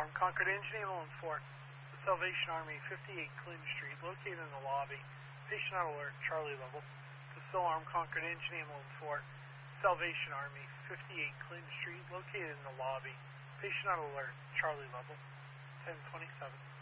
alarm, Concord Engine Ambulance 4, the Salvation Army, 58 Clinton Street, located in the lobby. Patient on alert, Charlie level. The alarm, Concord Engine Ambulance 4, Salvation Army, 58 Clinton Street, located in the lobby. Patient on alert, Charlie level. 1027.